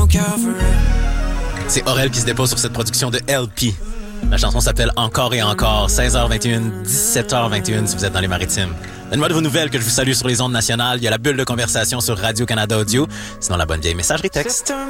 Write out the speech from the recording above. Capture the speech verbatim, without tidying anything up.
mon cœur forever. C'est Aurel qui se dépose sur cette production de L P. La chanson s'appelle Encore et encore, seize heures vingt et une, dix-sept heures vingt et une si vous êtes dans les maritimes. Donne-moi de vos nouvelles que je vous salue sur les ondes nationales. Il y a la bulle de conversation sur Radio-Canada Audio. Sinon, la bonne vieille messagerie texte.